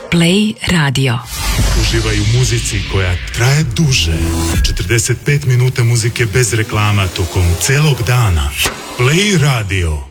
Play radio. Uživaj u muzici koja traje duže. 45 minuta muzike bez reklama tokom celog dana. Play radio.